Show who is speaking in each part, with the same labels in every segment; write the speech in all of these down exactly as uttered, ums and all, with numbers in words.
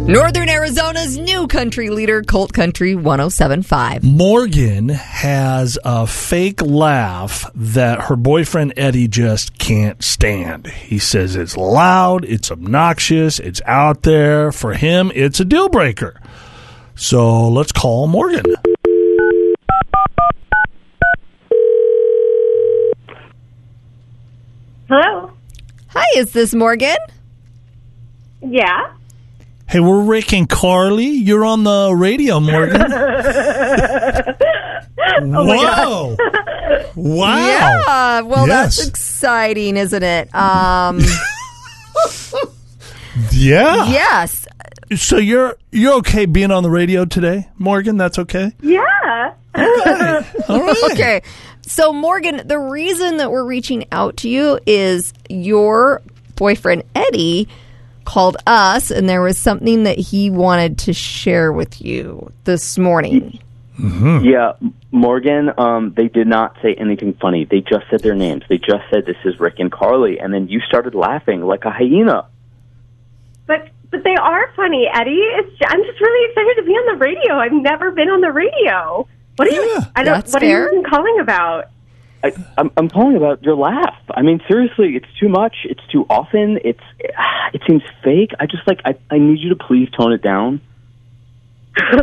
Speaker 1: Northern Arizona's new country leader, Colt Country one oh seven point five.
Speaker 2: Morgan has a fake laugh that her boyfriend Eddie just can't stand. He says it's loud, it's obnoxious, it's out there. For him, it's a deal breaker. So let's call Morgan.
Speaker 3: Hello?
Speaker 1: Hi, is this Morgan?
Speaker 3: Yeah?
Speaker 2: Hey, we're Rick and Carly. You're on the radio, Morgan.
Speaker 3: Oh my
Speaker 2: Whoa.
Speaker 3: God.
Speaker 2: Wow.
Speaker 1: Yeah, well,
Speaker 2: Yes.
Speaker 1: that's exciting, isn't it? Um,
Speaker 2: Yeah.
Speaker 1: yes.
Speaker 2: So you're you're okay being on the radio today, Morgan? That's okay?
Speaker 3: Yeah.
Speaker 2: All right. All right.
Speaker 1: Okay. So, Morgan, the reason that we're reaching out to you is your boyfriend, Eddie, called us, and there was something that he wanted to share with you this morning.
Speaker 2: Mm-hmm.
Speaker 4: Yeah, Morgan, um, they did not say anything funny. They just said their names. They just said, this is Rick and Carly, and then you started laughing like a hyena.
Speaker 3: But but they are funny, Eddie. It's, I'm just really excited to be on the radio. I've never been on the radio. What are you?
Speaker 2: Yeah,
Speaker 3: I don't.
Speaker 1: that's
Speaker 3: What
Speaker 1: fair.
Speaker 3: are you even calling about?
Speaker 4: I, I'm, I'm calling about your laugh. I mean, seriously, it's too much. It's too often. It's It seems fake. I just, like, I, I need you to please tone it down.
Speaker 3: This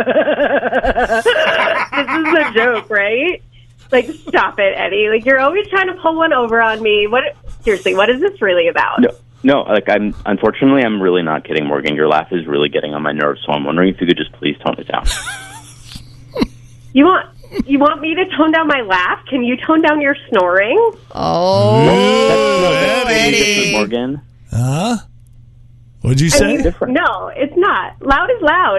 Speaker 3: is a joke, right? Like, stop it, Eddie. Like, you're always trying to pull one over on me. What? Seriously, what is this really about?
Speaker 4: No. No, like, I'm, unfortunately, I'm really not kidding, Morgan. Your laugh is really getting on my nerves, so I'm wondering if you could just please tone it down.
Speaker 3: You want you want me to tone down my laugh? Can you tone down your snoring?
Speaker 1: Oh,
Speaker 4: That's
Speaker 1: Eddie.
Speaker 4: different, Morgan.
Speaker 2: Huh? What'd you
Speaker 3: I
Speaker 2: say?
Speaker 3: mean,
Speaker 4: Different.
Speaker 3: no, it's not. Loud is loud.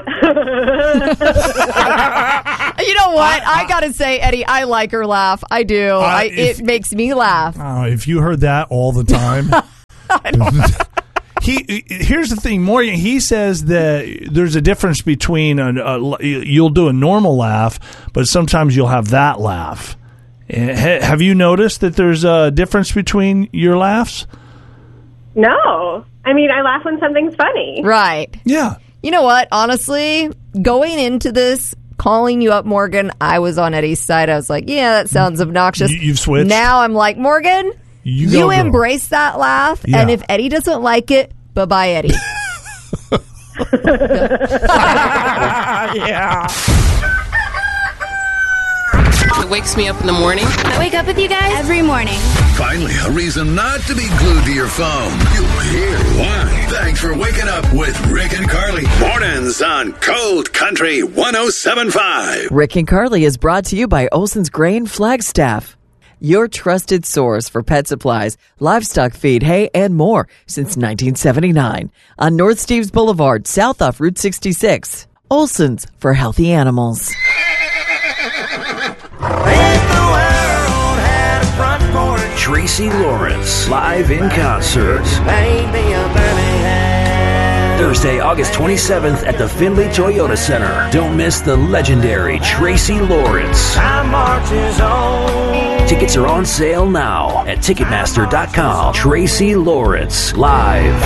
Speaker 1: You know what? I, gotta say, Eddie, I like her laugh. I do.
Speaker 2: Uh,
Speaker 1: I,
Speaker 2: if-
Speaker 1: it makes me laugh.
Speaker 2: Oh, if you heard that all the time. he here's the thing, Morgan. He says that there's a difference between a, a, you'll do a normal laugh, but sometimes you'll have that laugh. Eh, ha- Have you noticed that there's a difference between your laughs?
Speaker 3: No. I mean, I laugh when something's funny.
Speaker 1: Right.
Speaker 2: Yeah.
Speaker 1: You know what? Honestly, going into this, calling you up, Morgan, I was on Eddie's side. I was like, yeah, that sounds obnoxious.
Speaker 2: You- you've switched?
Speaker 1: Now I'm like, Morgan,
Speaker 2: You
Speaker 1: you,
Speaker 2: go, girl.
Speaker 1: embrace that laugh.
Speaker 2: Yeah.
Speaker 1: And if Eddie doesn't like it, bye-bye, Eddie.
Speaker 2: Yeah.
Speaker 5: It wakes me up in the morning.
Speaker 6: I wake up with you guys every morning.
Speaker 7: Finally, a reason not to be glued to your phone. You'll hear why. Thanks for waking up with Rick and Carly. Mornings on Cold Country one oh seven point five.
Speaker 8: Rick and Carly is brought to you by Olson's Grain Flagstaff, your trusted source for pet supplies, livestock feed, hay, and more since nineteen seventy-nine. On North Steves Boulevard, south off Route sixty-six. Olson's for healthy animals.
Speaker 9: Tracy Lawrence, live in concert. Thursday, August twenty-seventh at the Findlay Toyota Center. Don't miss the legendary Tracy Lawrence. Tickets are on sale now at Ticketmaster dot com. Tracy Lawrence, live.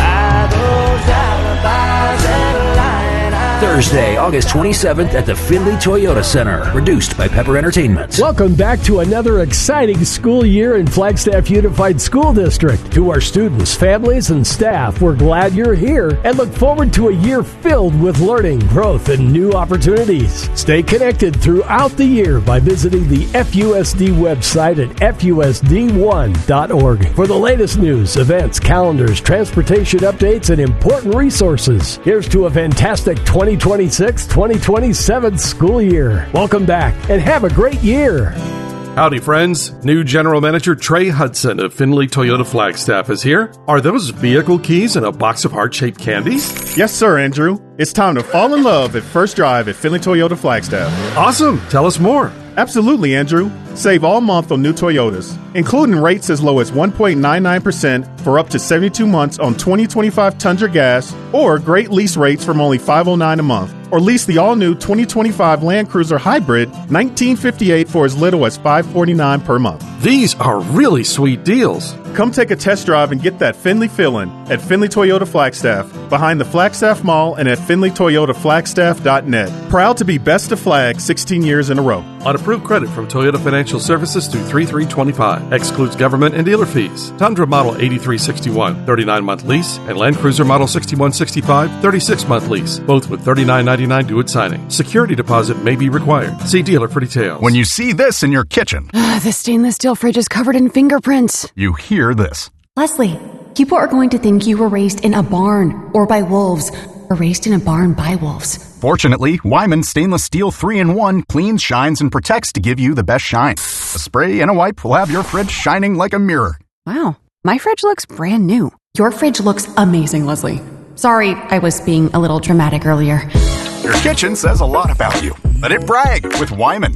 Speaker 9: Thursday, August twenty-seventh at the Findlay Toyota Center. Produced by Pepper Entertainment.
Speaker 10: Welcome back to another exciting school year in Flagstaff Unified School District. To our students, families, and staff, we're glad you're here and look forward to a year filled with learning, growth, and new opportunities. Stay connected throughout the year by visiting the F U S D website at F U S D one dot org for the latest news, events, calendars, transportation updates, and important resources. Here's to a fantastic twenty twenty-six twenty twenty-seven school year. Welcome back and have a great year.
Speaker 11: Howdy, friends. New General Manager Trey Hudson of Findlay Toyota Flagstaff is here. Are those vehicle keys in a box of heart-shaped candy?
Speaker 12: Yes, sir, Andrew. It's time to fall in love at first drive at Findlay Toyota Flagstaff.
Speaker 11: Awesome. Tell us more.
Speaker 12: Absolutely, Andrew. Save all month on new Toyotas, including rates as low as one point nine nine percent for up to seventy-two months on twenty twenty-five Tundra gas, or great lease rates from only five hundred nine dollars a month. Or lease the all-new twenty twenty-five Land Cruiser Hybrid nineteen fifty-eight for as little as five hundred forty-nine dollars per month.
Speaker 11: These are really sweet deals.
Speaker 12: Come take a test drive and get that Findlay feeling at Findlay Toyota Flagstaff, behind the Flagstaff Mall and at Findlay Toyota Flagstaff dot net. Proud to be best of Flag sixteen years in a row.
Speaker 11: On approved credit from Toyota Financial Services through three three twenty-five. Excludes government and dealer fees. Tundra Model eighty-three sixty-one, thirty-nine month lease, and Land Cruiser Model sixty-one sixty-five, thirty-six month lease, both with thirty-nine ninety-nine due at signing. Security deposit may be required. See dealer for details.
Speaker 13: When you see this in your kitchen,
Speaker 14: the stainless steel fridge is covered in fingerprints.
Speaker 13: You hear this.
Speaker 15: Leslie, people are going to think you were raised in a barn or by wolves, or raised in a barn by wolves.
Speaker 13: Fortunately, Wyman Stainless Steel three in one cleans, shines, and protects to give you the best shine. A spray and a wipe will have your fridge shining like a mirror.
Speaker 14: Wow, my fridge looks brand new.
Speaker 15: Your fridge looks amazing, Leslie. Sorry, I was being a little dramatic earlier.
Speaker 13: Your kitchen says a lot about you. Let it brag with Wyman.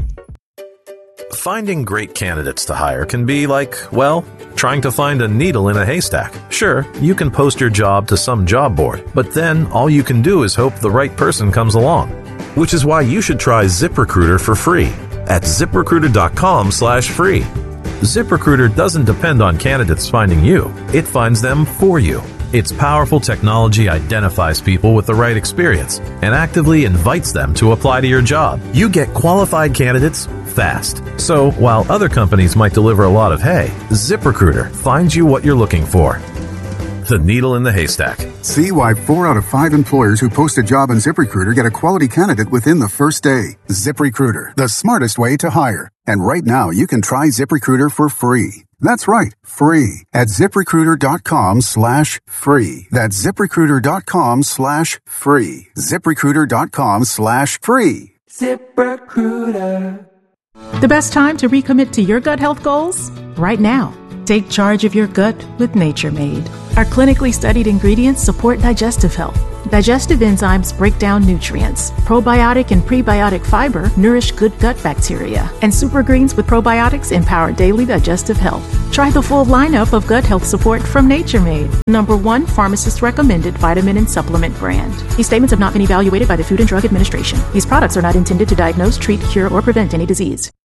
Speaker 16: Finding great candidates to hire can be like, well, trying to find a needle in a haystack. Sure, you can post your job to some job board, but then all you can do is hope the right person comes along. Which is why you should try ZipRecruiter for free at ZipRecruiter.com slash free. ZipRecruiter doesn't depend on candidates finding you. It finds them for you. Its powerful technology identifies people with the right experience and actively invites them to apply to your job. You get qualified candidates fast. So while other companies might deliver a lot of hay, ZipRecruiter finds you what you're looking for. The needle in the haystack.
Speaker 17: See why four out of five employers who post a job on ZipRecruiter get a quality candidate within the first day. ZipRecruiter, the smartest way to hire. And right now, you can try ZipRecruiter for free. That's right, free at ZipRecruiter.com slash free. That's ZipRecruiter.com slash free. ZipRecruiter.com slash free.
Speaker 18: ZipRecruiter. The best time to recommit to your gut health goals? Right now. Take charge of your gut with Nature Made. Our clinically studied ingredients support digestive health. Digestive enzymes break down nutrients. Probiotic and prebiotic fiber nourish good gut bacteria. And super greens with probiotics empower daily digestive health. Try the full lineup of gut health support from Nature Made. Number one pharmacist recommended vitamin and supplement brand. These statements have not been evaluated by the Food and Drug Administration. These products are not intended to diagnose, treat, cure, or prevent any disease.